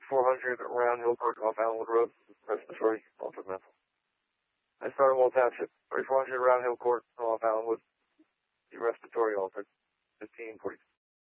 400 Round Hill Court off Allenwood Road, respiratory, altered mental. I started Wall Township, 3400 Round Hill Court off Allenwood, respiratory, altered.